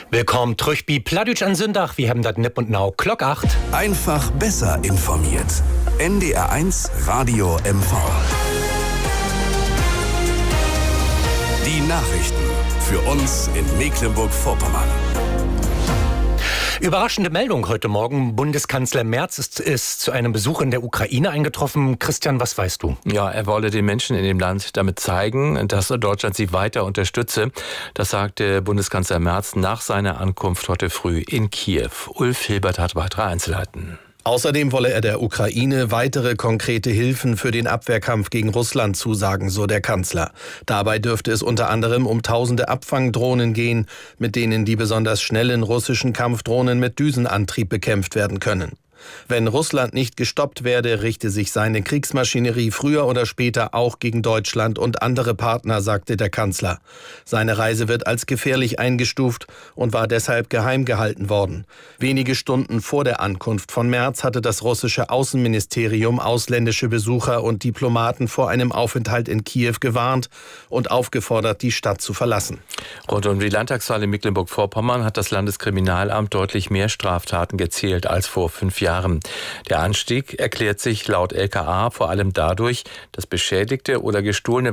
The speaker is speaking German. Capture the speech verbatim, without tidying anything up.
Willkommen zurück bei Plattdeutsch an Sündach. Wir haben das Nipp und Nau Glock acht. Einfach besser informiert. N D R eins Radio M V. Die Nachrichten für uns in Mecklenburg-Vorpommern. Überraschende Meldung heute Morgen. Bundeskanzler Merz ist, ist zu einem Besuch in der Ukraine eingetroffen. Christian, was weißt du? Ja, er wolle den Menschen in dem Land damit zeigen, dass Deutschland sie weiter unterstütze. Das sagte Bundeskanzler Merz nach seiner Ankunft heute früh in Kiew. Ulf Hilbert hat weitere Einzelheiten. Außerdem wolle er der Ukraine weitere konkrete Hilfen für den Abwehrkampf gegen Russland zusagen, so der Kanzler. Dabei dürfte es unter anderem um tausende Abfangdrohnen gehen, mit denen die besonders schnellen russischen Kampfdrohnen mit Düsenantrieb bekämpft werden können. Wenn Russland nicht gestoppt werde, richte sich seine Kriegsmaschinerie früher oder später auch gegen Deutschland und andere Partner, sagte der Kanzler. Seine Reise wird als gefährlich eingestuft und war deshalb geheim gehalten worden. Wenige Stunden vor der Ankunft von Merz hatte das russische Außenministerium ausländische Besucher und Diplomaten vor einem Aufenthalt in Kiew gewarnt und aufgefordert, die Stadt zu verlassen. Rund um die Landtagswahl in Mecklenburg-Vorpommern hat das Landeskriminalamt deutlich mehr Straftaten gezählt als vor fünf Jahren. Der Anstieg erklärt sich laut L K A vor allem dadurch, dass beschädigte oder gestohlene